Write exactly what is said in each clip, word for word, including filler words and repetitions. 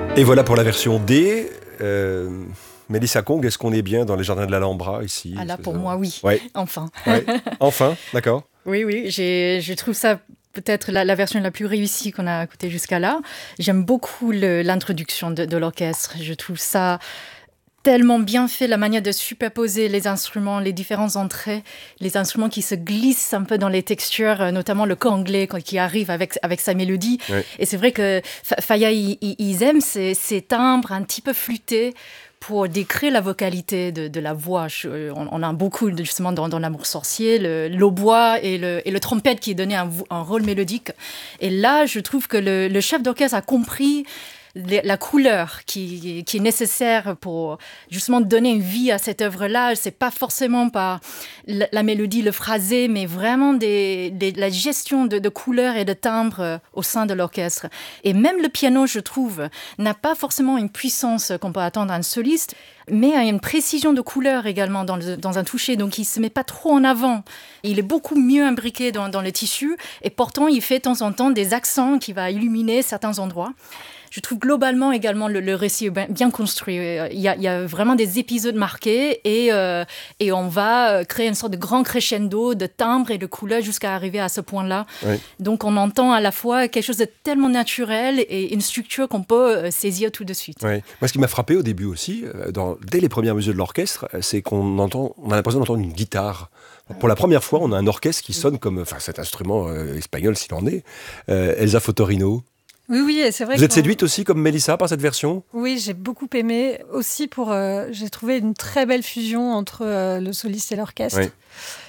Et voilà pour la version D. Euh, Mélissa Kong, est-ce qu'on est bien dans les jardins de l'Alhambra ici? Ah là, pour moi, oui. Ouais. Enfin. Ouais. Enfin, d'accord. Oui, oui, j'ai, je trouve ça peut-être la, la version la plus réussie qu'on a écoutée jusqu'à là. J'aime beaucoup le, l'introduction de, de l'orchestre. Je trouve ça tellement bien fait, la manière de superposer les instruments, les différentes entrées, les instruments qui se glissent un peu dans les textures, notamment le anglais qui arrive avec, avec sa mélodie. Oui. Et c'est vrai que Faya, ils, ils aiment ces, ces timbres un petit peu flûtés pour décrire la vocalité de, de la voix. Je, on, on a beaucoup, justement, dans, dans L'Amour sorcier, le, l'hautbois et le, et le trompette qui donnait un, un rôle mélodique. Et là, je trouve que le, le chef d'orchestre a compris la couleur qui, qui est nécessaire pour justement donner une vie à cette œuvre-là. C'est pas forcément par la, la mélodie, le phrasé, mais vraiment des, des, la gestion de, de couleurs et de timbres au sein de l'orchestre. Et même le piano, je trouve, n'a pas forcément une puissance qu'on peut attendre à un soliste, mais a une précision de couleur également dans, le, dans un toucher, donc il ne se met pas trop en avant. Il est beaucoup mieux imbriqué dans, dans le tissu, et pourtant il fait de temps en temps des accents qui vont illuminer certains endroits. Je trouve globalement également le, le récit bien, bien construit. Il y, a, il y a vraiment des épisodes marqués et, euh, et on va créer une sorte de grand crescendo de timbres et de couleurs jusqu'à arriver à ce point-là. Oui. Donc on entend à la fois quelque chose de tellement naturel et une structure qu'on peut saisir tout de suite. Oui. Moi, ce qui m'a frappé au début aussi, dans, dès les premières mesures de l'orchestre, c'est qu'on entend, on a l'impression d'entendre une guitare. Pour la première fois, on a un orchestre qui sonne comme enfin, cet instrument euh, espagnol s'il en est, euh, Elsa Fotorino. Oui, oui, c'est vrai. Vous êtes séduite aussi, comme Mélissa, par cette version ? Oui, j'ai beaucoup aimé. Aussi, pour, euh, j'ai trouvé une très belle fusion entre euh, le soliste et l'orchestre. Oui.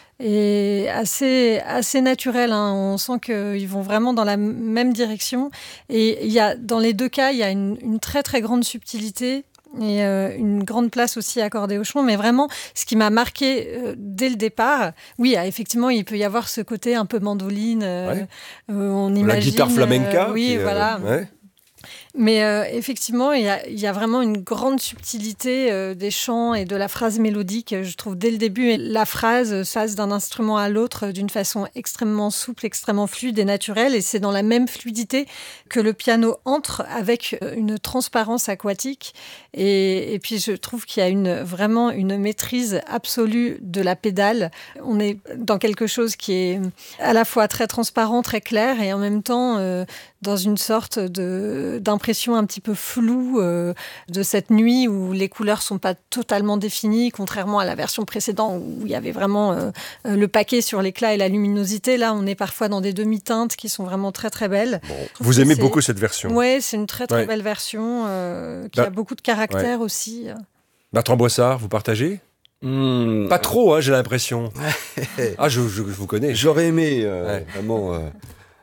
Et assez, assez naturel. Hein. On sent qu'ils vont vraiment dans la même direction. Et il y a, dans les deux cas, il y a une, une très, très grande subtilité et euh, une grande place aussi accordée au chant. Mais vraiment, ce qui m'a marqué euh, dès le départ, oui, effectivement, il peut y avoir ce côté un peu mandoline. Euh, ouais. euh, on imagine, la guitare flamenca. Euh, oui, qui, voilà. Euh, ouais. Mais euh, effectivement, il y a, il y a vraiment une grande subtilité euh, des chants et de la phrase mélodique. Je trouve dès le début, la phrase passe d'un instrument à l'autre d'une façon extrêmement souple, extrêmement fluide et naturelle. Et c'est dans la même fluidité que le piano entre avec une transparence aquatique. Et, et puis, je trouve qu'il y a une, vraiment une maîtrise absolue de la pédale. On est dans quelque chose qui est à la fois très transparent, très clair et en même temps euh, dans une sorte de, d'impression un petit peu floue euh, de cette nuit où les couleurs sont pas totalement définies, contrairement à la version précédente où il y avait vraiment euh, le paquet sur l'éclat et la luminosité. Là, on est parfois dans des demi-teintes qui sont vraiment très très belles. Bon. Vous aimez c'est... beaucoup cette version ? Oui, c'est une très très ouais. belle version euh, qui bah, a beaucoup de caractère ouais. aussi. Bertrand Boissard, vous partagez ? Mmh. Pas trop, hein, j'ai l'impression. ah, je, je, je vous connais. J'aurais aimé euh, ouais. vraiment... Euh...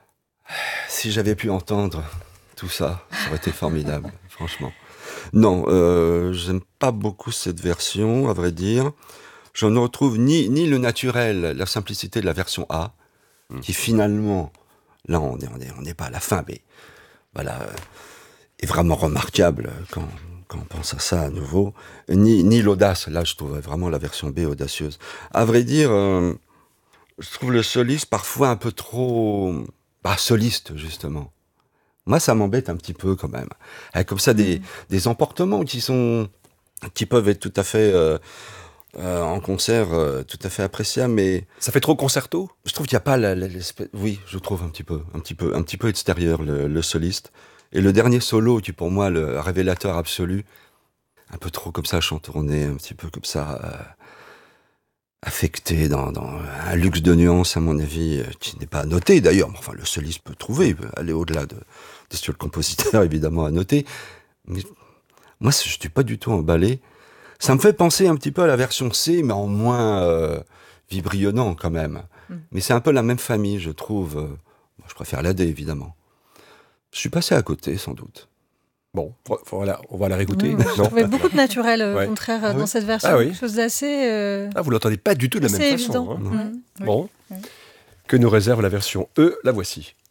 Si j'avais pu entendre tout ça, ça aurait été formidable, franchement. Non, euh, j'aime pas beaucoup cette version, à vrai dire. Je ne retrouve ni, ni le naturel, la simplicité de la version A, mmh. qui finalement, là on n'est on est, on est pas à la fin, mais voilà, est vraiment remarquable quand, quand on pense à ça à nouveau. Ni, ni l'audace, là je trouve vraiment la version B audacieuse. À vrai dire, euh, je trouve le soliste parfois un peu trop... Bah, soliste, justement. Moi, ça m'embête un petit peu, quand même. Avec comme ça, des, mmh. des emportements qui sont, qui peuvent être tout à fait, euh, euh, en concert, euh, tout à fait appréciables, mais... Ça fait trop concerto ? Je trouve qu'il n'y a pas la, la, l'espèce... Oui, je trouve un petit peu, un petit peu, un petit peu extérieur, le, le soliste. Et le dernier solo, qui est pour moi le révélateur absolu, un peu trop comme ça, chantourné, un petit peu comme ça... Euh... affecté dans, dans un luxe de nuances, à mon avis, qui n'est pas à noter d'ailleurs. Enfin, le soliste peut trouver, il peut aller au-delà de, de ce que le compositeur, évidemment, a noté. Mais moi, je ne suis pas du tout emballé. Ça me fait penser un petit peu à la version C, mais en moins euh, vibrionnant quand même. Mm. Mais c'est un peu la même famille, je trouve. Moi, je préfère la D, évidemment. Je suis passé à côté, sans doute. Bon, voilà, on va la réécouter. Mmh, je trouvais beaucoup de naturel, au ouais. contraire, ah, dans oui. cette version. Ah, oui. Quelque chose d'assez... Euh... Ah, vous l'entendez pas du tout de la même c'est façon. évident. Hein. Mmh. Bon, oui. que nous réserve la version E, la voici.